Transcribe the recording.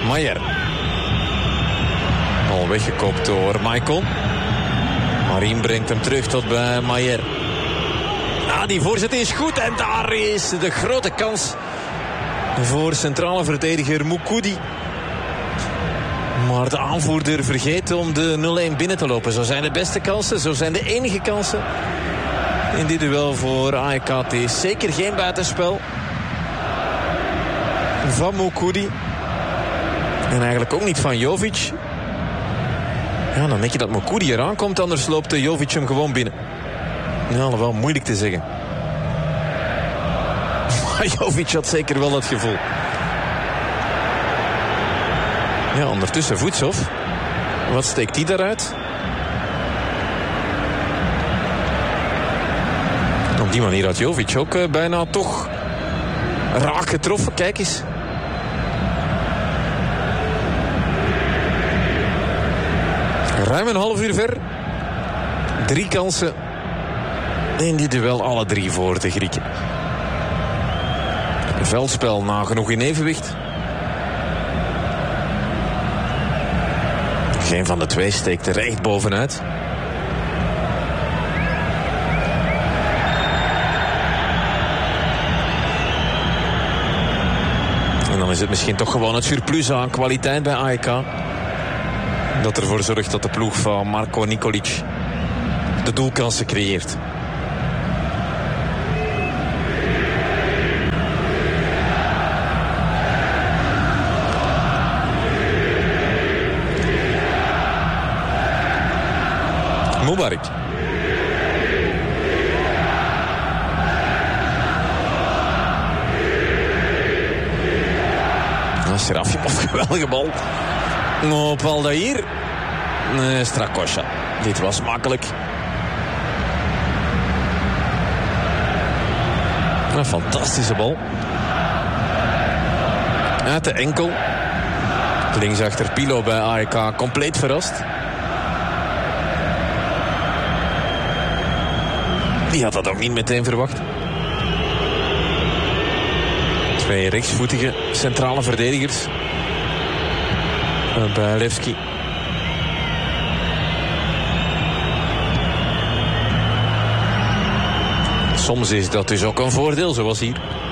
Maier. Al weggekopt door Michael. Marien brengt hem terug tot bij Maier. Die voorzet is goed en daar is de grote kans voor centrale verdediger Moukoudi. Maar de aanvoerder vergeet om de 0-1 binnen te lopen. Zo zijn de beste kansen, zo zijn de enige kansen in dit duel voor AEK. Het is zeker geen buitenspel van Moukoudi. En eigenlijk ook niet van Jovic. Ja, dan denk je dat Moukoudi eraan komt, anders loopt de Jovic hem gewoon binnen. Ja, wel moeilijk te zeggen. Maar Jovic had zeker wel dat gevoel. Ja, ondertussen Voetshof. Wat steekt die daaruit? Op die manier had Jovic ook bijna toch raak getroffen. Kijk eens. Ruim een half uur ver. 3 kansen. In dit duel alle 3 voor de Grieken. Veldspel nagenoeg in evenwicht. Geen van de 2 steekt er echt bovenuit. En dan is het misschien toch gewoon het surplus aan kwaliteit bij AEK dat ervoor zorgt dat de ploeg van Marko Nikolic de doelkansen creëert. Mubarak. Serafimov, geweldige bal. Op Aldair. Strakosha. Dit was makkelijk. Een fantastische bal. Uit de enkel. Linksachter Pilo bij AEK compleet verrast. Die had dat ook niet meteen verwacht. 2 rechtsvoetige centrale verdedigers bij Levski. Soms is dat dus ook een voordeel, zoals hier.